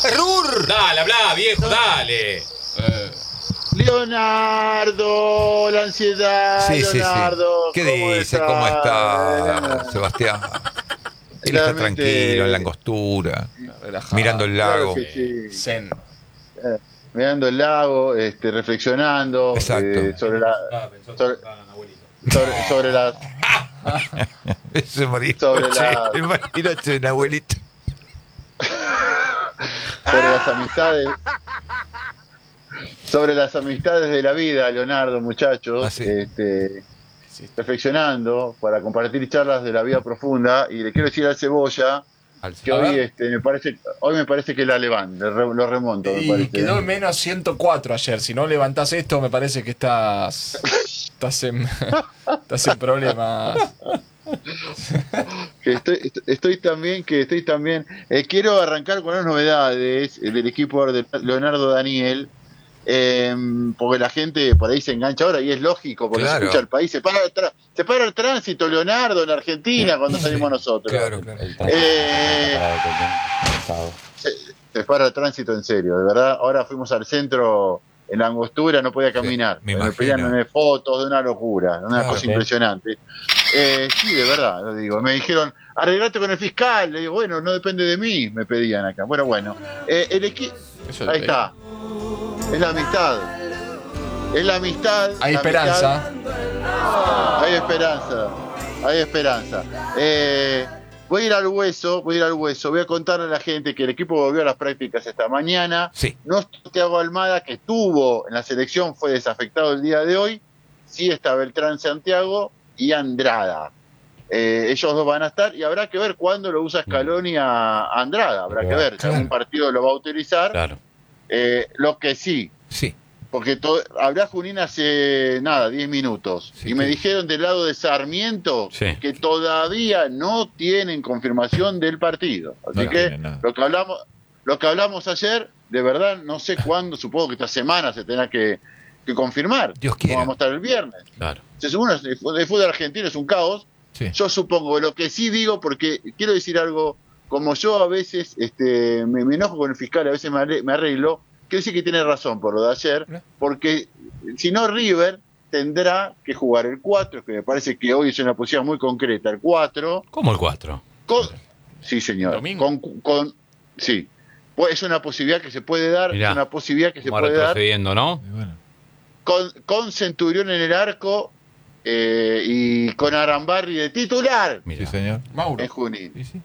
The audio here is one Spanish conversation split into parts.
¡Rur! Dale, habla, viejo, dale. Leonardo, la ansiedad. Sí, Leonardo, sí, sí. ¿Qué dice? ¿Cómo está, Sebastián? Él está Realmente, tranquilo en la angostura, Relajado. mirando el lago. Claro que sí. Zen. Mirando el lago, reflexionando Exacto. sobre la sobre las Ese marido, sobre la- el marido de la abuelita. sobre las amistades de la vida, Leonardo, muchachos, Ah, sí. reflexionando para compartir charlas de la vida profunda, y le quiero decir al Cebolla que hoy me parece que la levanto, lo remonto, me Y parece. quedó en menos 104 ayer. Si no levantás esto, me parece que estás en problemas. Que estoy también. Quiero arrancar con unas novedades del equipo de Leonardo Daniel, porque la gente por ahí se engancha ahora y es lógico, porque Claro. se escucha el país, se para el tránsito, Leonardo, en Argentina cuando salimos nosotros. Claro. Se para el tránsito en serio, de verdad. Ahora fuimos al centro en la angostura, no podía caminar. me Me imagino. pedían fotos de una locura, una Claro. cosa impresionante. Sí, de verdad, lo digo. Me dijeron, arreglate con el fiscal. Le digo, bueno, no depende de mí, me pedían acá. Bueno. El equipo. Ahí está. Es la amistad. Es la amistad. Hay la esperanza. amistad. Hay esperanza. Voy a ir al hueso. Voy a contarle a la gente que el equipo volvió a las prácticas esta mañana. Sí. No está Thiago Almada, que estuvo en la selección, fue desafectado el día de hoy. Sí está Beltrán Santiago y Andrada. Ellos dos van a estar y habrá que ver cuándo lo usa Scaloni a Andrada. Habrá que ver, si algún partido lo va a utilizar. Claro. Lo que sí, Sí. porque habrá Junín hace 10 minutos. Sí, y me sí. dijeron del lado de Sarmiento Sí. que todavía no tienen confirmación del partido. Así No que tienen nada. lo que hablamos ayer, de verdad, no sé cuándo, supongo que esta semana se tendrá que confirmar. Dios quiera. Vamos a estar el viernes. Claro. Se supone que el fútbol argentino es un caos. Sí. Yo supongo, lo que sí digo, porque quiero decir algo, como yo a veces me enojo con el fiscal, a veces me arreglo, quiero decir que tiene razón por lo de ayer, porque si no River tendrá que jugar el 4, que me parece que hoy es una posición muy concreta, el 4. ¿Cómo el 4? Sí, señor. Domingo. Sí. Pues es una posibilidad que se puede dar, Mirá, es una posibilidad que se Vamos puede dar retrocediendo, ¿no? Y bueno. con Centurión en el arco y con Arambarri de titular Mirá. Sí, señor. Mauro. en Junín. Sí.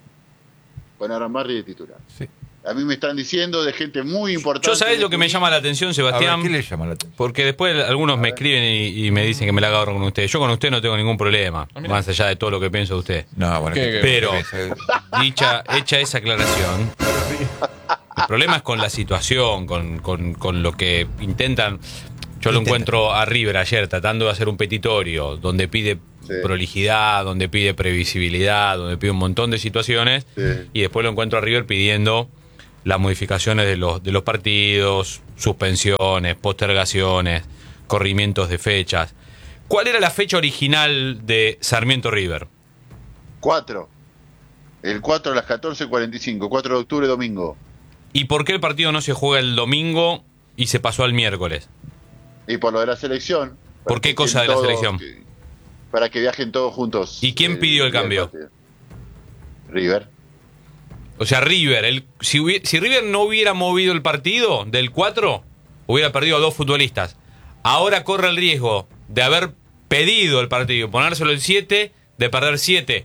Con Arambarri de titular. Sí. A mí me están diciendo de gente muy importante. Yo sabés lo que me llama la atención, A ver, Sebastián. ¿qué le llama la atención? Porque después algunos me escriben y me dicen que me la agarro con usted. Yo con usted no tengo ningún problema, mira. más allá de todo lo que pienso de usted. No, bueno. ¿Qué? Pero, hecha esa aclaración, el problema es con la situación, con lo que intentan. Yo lo encuentro a River ayer tratando de hacer un petitorio donde pide prolijidad, donde pide previsibilidad, donde pide un montón de situaciones, y después lo encuentro a River pidiendo las modificaciones de los partidos, suspensiones, postergaciones, corrimientos de fechas. ¿Cuál era la fecha original de Sarmiento River? 4. El 4 a las 14:45, 4 de octubre, domingo. ¿Y por qué el partido no se juega el domingo y se pasó al miércoles? Y por lo de la selección. ¿Por qué cosa de la selección? Para que viajen todos juntos. ¿Y quién pidió el cambio? partido. River. O sea, River, si River no hubiera movido el partido del 4, hubiera perdido a 2 futbolistas. Ahora corre el riesgo de haber pedido el partido, ponérselo el 7, de perder 7.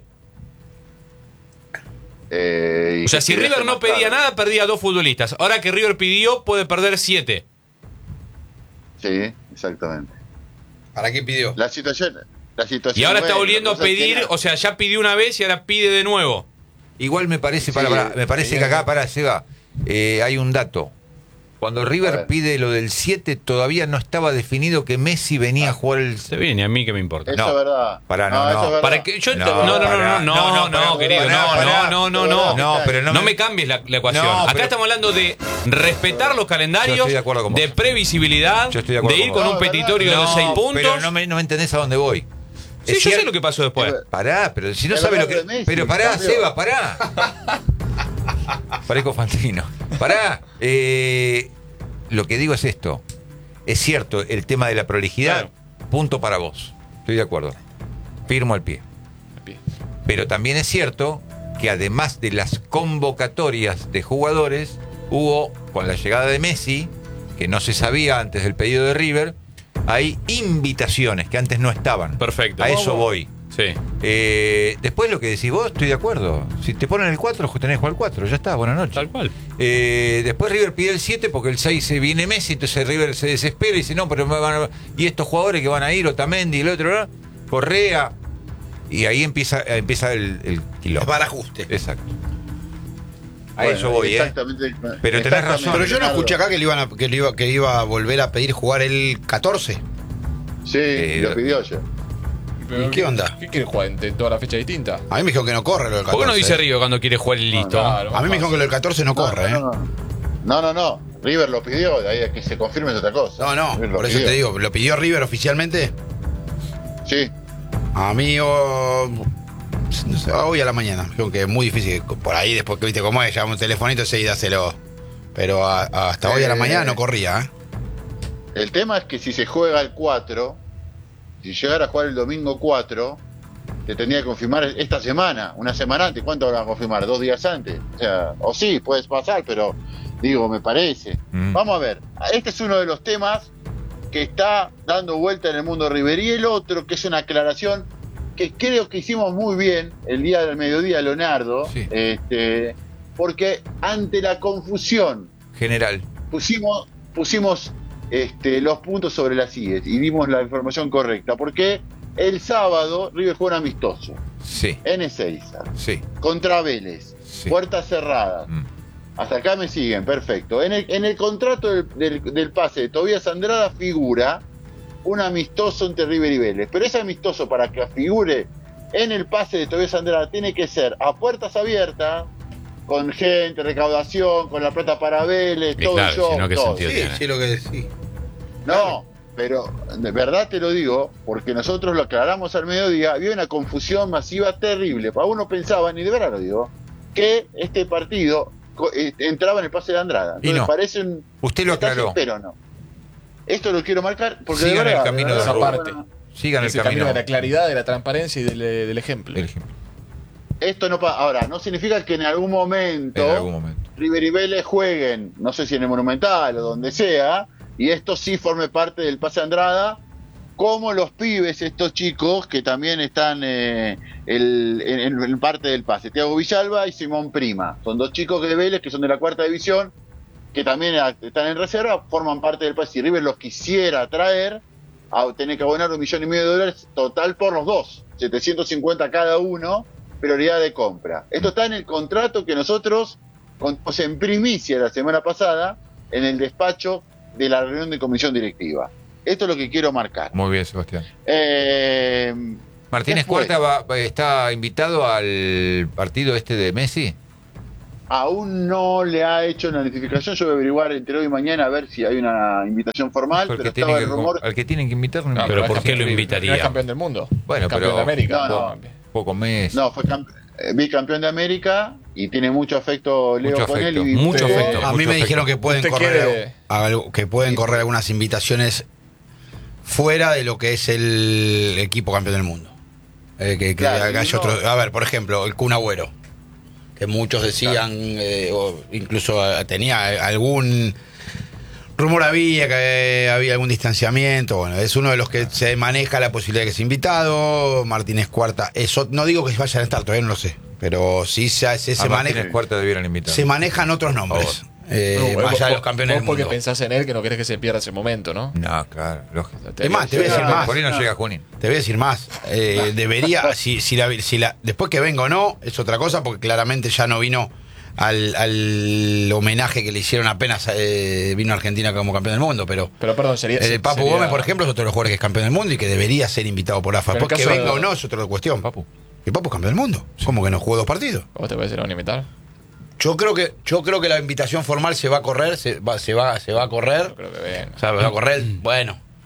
O sea, si River no pedía nada, perdía a 2 futbolistas. Ahora que River pidió, puede perder 7. Sí, exactamente. ¿Para qué pidió? La situación. Y ahora está bueno, volviendo a la cosa es que pedir, o sea, ya pidió una vez y ahora pide de nuevo. Igual me parece, Sí, me parece que acá, Seba, hay un dato. Cuando A River ver. pide lo del 7, todavía no estaba definido que Messi venía a jugar el... Se viene, a mí que me importa. Eso es verdad. Pará, no, eso es verdad. Para que yo No, no, querido, pará. No, pero no me cambies la ecuación. No, Acá pero- estamos hablando de respetar los Yo calendarios, estoy de acuerdo con vos. de previsibilidad, Yo estoy de acuerdo de ir con con vos. un petitorio de 6 puntos. Pero no me entendés a dónde voy. Sí, Es yo sé cier- lo que pasó después. Pará, pero si no Es sabes lo verdad que... de Messi, Pero pará, cambio. Seba, pará. Parezco Fantino. Pará. Lo que digo es esto. Es cierto, el tema de la prolijidad, punto para vos. Estoy de acuerdo. Firmo al pie. Pero también es cierto que además de las convocatorias de jugadores, hubo, con la llegada de Messi, que no se sabía antes del pedido de River, hay invitaciones que antes no estaban. Perfecto. A eso voy. Sí. Después lo que decís vos, estoy de acuerdo. Si te ponen el 4, tenés que jugar el 4. Ya está, buenas noches. Tal cual. Después River pide el 7 porque el 6 se viene Messi, entonces River se desespera y dice, no, pero y estos jugadores que van a ir, Otamendi y el otro, ¿no? Correa, y ahí empieza el quilombo. Es para ajuste. Exacto. A Bueno, eso voy, exactamente, Pero tenés razón. Pero yo no Leonardo. escuché acá que iba a volver a pedir jugar el 14. Sí, lo pidió ya. ¿Y qué onda? ¿Qué quiere jugar en toda la fecha distinta? A mí me dijeron que no corre lo del 14. ¿Por qué no dice Río cuando quiere jugar el listo? Claro. A mí me dijeron que lo del 14 no corre, No. River lo pidió, de ahí a que se confirme es otra cosa. No, River lo por eso pidió. te digo, ¿lo pidió River oficialmente? Sí. A mí, no sé, hoy a la mañana. Me dijeron que es muy difícil, por ahí después que viste cómo es, llama un telefonito y dáselo. Pero hasta hoy a la mañana no corría, ¿eh? El tema es que si se juega el 4, si llegara a jugar el domingo 4, te tendría que confirmar esta semana, una semana antes. ¿Cuánto van a confirmar? 2 días antes. O sea, o sí, puedes pasar, pero digo, me parece. Vamos a ver, este es uno de los temas que está dando vuelta en el mundo River. Y el otro, que es una aclaración que creo que hicimos muy bien el día del mediodía, Leonardo, Sí. Porque ante la confusión General. pusimos los puntos sobre las IES y dimos la información correcta, porque el sábado River juega un amistoso Sí, en Ezeiza sí. contra Vélez, Sí. puertas cerradas. Hasta acá me siguen, perfecto. En el contrato del pase de Tobías Andrada figura un amistoso entre River y Vélez, pero ese amistoso, para que figure en el pase de Tobías Andrada, tiene que ser a puertas abiertas, con gente, recaudación, con la plata para Vélez, Y todo claro, el show, si no, ¿qué todo. sentido Sí, tiene? sí, lo que decís. No, pero de verdad te lo digo, porque nosotros lo aclaramos al mediodía, había una confusión masiva terrible. Para uno pensaban, y de verdad lo digo, que este partido entraba en el pase de Andrada. Y Entonces no. parece un Usted lo detalle, aclaró. pero no. Esto lo quiero marcar porque Sigan de verdad, el camino de de verdad, esa parte. bueno, Sigan el Es el camino. camino de la claridad, de la transparencia y del ejemplo. El ejemplo. esto no pasa. Ahora, no significa que en algún momento En algún momento. River y Vélez jueguen, no sé si en el Monumental o donde sea, y esto sí forme parte del pase Andrada, como los pibes, estos chicos que también están en parte del pase. Thiago Villalba y Simón Prima. Son 2 chicos de Vélez que son de la 4ª división, que también están en reserva, forman parte del pase. Si River los quisiera traer, a tener que abonar $1,5 millones total por los 2, 750 cada uno, prioridad de compra. Esto está en el contrato que nosotros contamos en primicia la semana pasada en el despacho de la reunión de comisión directiva. Esto es lo que quiero marcar. Muy bien, Sebastián. Después. Martínez Cuarta está invitado al partido de Messi. Aún no le ha hecho una notificación. Yo voy a averiguar entre hoy y mañana a ver si hay una invitación formal, pero estaba el rumor. Al que tienen que invitar, no No, invita. pero es ¿por qué campeón lo de- invitaría? no es campeón del mundo. Bueno, Campeón pero- de América. No. Poco Messi. No, fue bicampeón de América y tiene mucho afecto Leo Mucho con él. afecto, Y mucho usted- afecto. A mí me dijeron que pueden ¿Usted correr quiere- correr algunas invitaciones fuera de lo que es el equipo campeón del mundo. Claro, Que haya no. otro. A ver, por ejemplo, el Kun Agüero, que muchos decían, o incluso tenía algún rumor, había que había algún distanciamiento. Bueno, es uno de los que se maneja la posibilidad de que sea invitado. Martínez Cuarta, eso no digo que vayan a estar, todavía no lo sé, pero sí se A Martínez maneja. Cuarta debieran invitar. Se manejan otros nombres. Más allá de los campeones vos del porque mundo. pensás en él que no querés que se pierda ese momento, ¿no? No, claro, lógico. Es más, te voy a decir más. Por ahí no llega Junín. Te voy a decir más. Debería, después que venga o no, es otra cosa, porque claramente ya no vino al homenaje que le hicieron apenas vino a Argentina como campeón del mundo, pero Perdón, sería. el Papu sería- Gómez, por ejemplo, es otro de los jugadores que es campeón del mundo y que debería ser invitado por AFA. Pero en Después que caso venga de- o no es otra cuestión. Papu. El Papu es campeón del mundo. ¿Cómo que no jugó 2 partidos? ¿Vos te parece que lo van a invitar? Yo creo que la invitación formal se va a correr, se va a correr. Yo creo que ven. O sea, va a correr, bueno.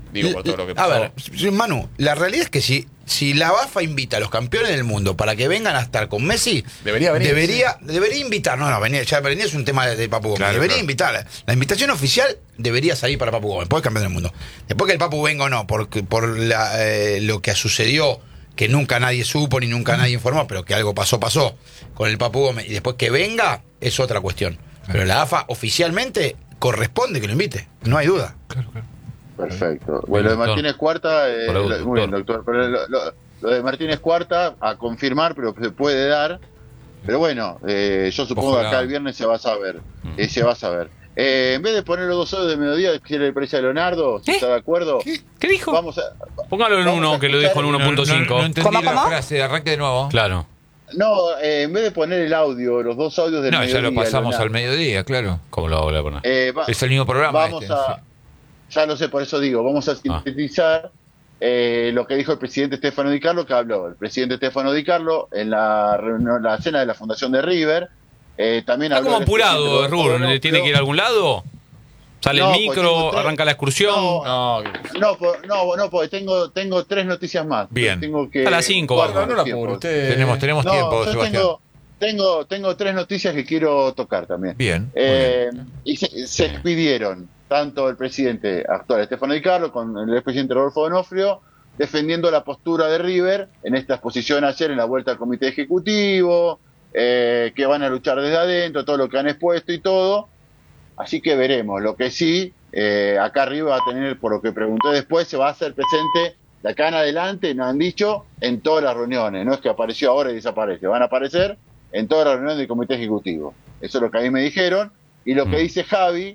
Digo, por todo lo que A pasó. ver, Manu, la realidad es que si la AFA invita a los campeones del mundo para que vengan a estar con Messi, Debería venir, debería invitar. No, venir es un tema de Papu Gómez. Claro, debería claro. invitar. La invitación oficial debería salir para Papu Gómez, después campeón del mundo. Después que el Papu venga o no, por lo que sucedió, que nunca nadie supo ni nunca nadie informó, pero que algo pasó con el Papu Gómez, y después que venga es otra cuestión. Pero la AFA oficialmente corresponde que lo invite, no hay duda. Perfecto. Bueno, lo de Martínez Cuarta, muy bien, doctor. Pero lo de Martínez Cuarta, a confirmar, pero se puede dar. Pero bueno, yo supongo Ojalá. que acá el viernes se va a saber. Se va a saber. En vez de poner los 2 audios de mediodía, quiere el precio de Leonardo, si está de acuerdo. ¿Qué dijo? Vamos a. Póngalo en vamos uno, a que lo dijo en escuchar- 1.5. No entendí ¿Cómo, la cómo? frase, arranque de nuevo. Claro. No, en vez de poner el audio, los 2 audios del No, mediodía. ya lo pasamos Leonardo, al mediodía, claro. ¿Cómo lo voy a poner? Es el mismo programa. Vamos este, a. sí. Ya lo sé, por eso digo, vamos a sintetizar lo que dijo el presidente Stefano Di Carlo, que habló el presidente Stefano Di Carlo en la reunión, la cena de la Fundación de River. También Está habló como el apurado, presidente Rubén. Rodolfo ¿Tiene que ir a algún lado? ¿Sale No, el porque micro? tengo tres- ¿Arranca la excursión? No, No, porque tengo 3 noticias más. Bien. Tengo que A las 5, guardar No los la tiempos. apure, usted. Tenemos No, tiempo, yo Sebastián. tengo 3 noticias que quiero tocar también. Bien. muy bien. Y se expidieron tanto el presidente actual Stefano Di Carlo con el expresidente Rodolfo D'Onofrio defendiendo la postura de River en esta exposición ayer en la vuelta al comité ejecutivo, que van a luchar desde adentro, todo lo que han expuesto y todo. Así que veremos. Lo que sí, acá arriba va a tener, por lo que pregunté después, se va a hacer presente de acá en adelante, nos han dicho, en todas las reuniones. No es que apareció ahora y desaparece, van a aparecer en todas las reuniones del comité ejecutivo. Eso es lo que a mí me dijeron. Y lo que dice Javi,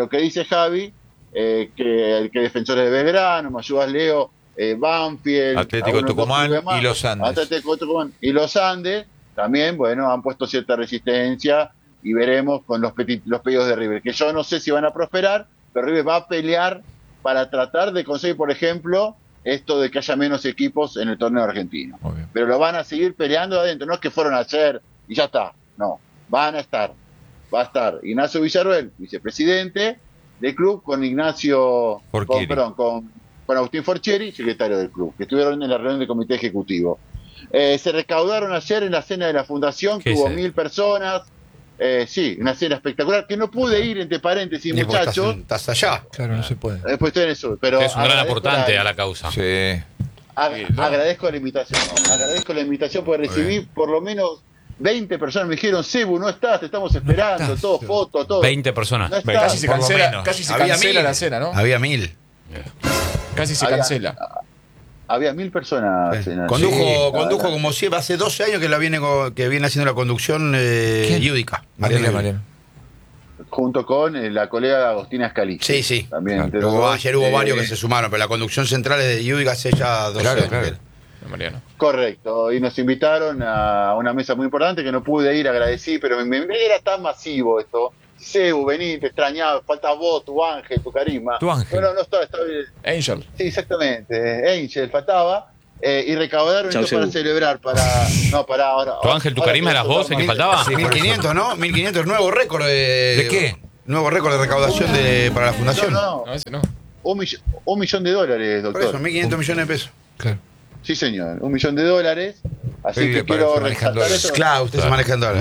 que Defensores de Belgrano, me ayudas Leo, Banfield, Atlético algunos dos Tucumán clubes más, y los Andes. Atlético Tucumán y los Andes, también, bueno, han puesto cierta resistencia y veremos con los pedidos de River, que yo no sé si van a prosperar, pero River va a pelear para tratar de conseguir, por ejemplo, esto de que haya menos equipos en el torneo argentino. Muy bien. Pero lo van a seguir peleando adentro, no es que fueron ayer y ya está, no, va a estar Ignacio Villarruel, vicepresidente del club, con Ignacio, Forchieri. con Agustín Forchieri, secretario del club, que estuvieron en la reunión del comité ejecutivo. Se recaudaron ayer en la cena de la fundación, que ¿Qué hubo es? 1000 personas. Sí, una cena espectacular, que no pude ir, entre paréntesis, Ni porque muchachos. estás allá. Claro, no se puede. Después estoy en eso, pero Es un gran agradezco aportante a la causa. Sí. agradezco la invitación. Agradezco la invitación porque recibí por lo menos 20 personas. Me dijeron, Cebu, no estás, te estamos esperando, estás, todo, Cebu. foto, todo. 20 personas. No estás. Casi se Por lo cancela, menos. casi se Había cancela 1000. la cena, ¿no? Había 1000. Casi se Había- cancela. Había 1000 personas. en la- Condujo, Sí. condujo como siempre, hace 12 años que viene haciendo la conducción Yudica. Mariano. Junto con la colega Agostina Scalisi. Sí, sí. También. Claro. entre los Luego, dos, ayer hubo varios que se sumaron, pero la conducción central es de Yudica hace ya 12 Claro, años. claro. Mariano. Correcto, y nos invitaron a una mesa muy importante que no pude ir, agradecí, pero era tan masivo esto. Cebu, vení, te extrañaba, falta vos, tu ángel, tu carisma. Tu ángel. No, está bien. Angel. Sí, exactamente. Angel faltaba. Y recaudaron Chau, esto para Cebu. celebrar, para ahora. ¿Tu ángel, tu ahora carisma quiero eras vos el que tocar- faltaba? Sí, por 1500, ¿no? 1500, nuevo récord ¿De qué? Nuevo récord de recaudación para la fundación. No, No, ese no. $1 millón, doctor. Por eso, 1500 millones de pesos. Claro. Sí, señor, $1 millón. Así Sí, que para quiero que manejan resaltar dólares. eso. Claro, usted se maneja en dólares.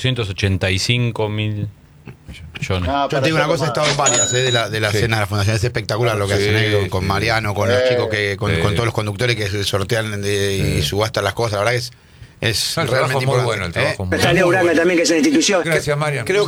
1485 mil millones. Ah, Yo para te digo una cosa, he hacerlo estado en más. varias de la Sí. cena de la fundación. Es espectacular lo que Sí, hacen ellos con sí. Mariano, con los chicos con Sí. todos los conductores que se sortean y subastan las cosas. La verdad que es El trabajo realmente es muy importante. bueno, el trabajo. muy Está Leo bueno. Uranga también, que es una institución. Gracias, Mariano. Creo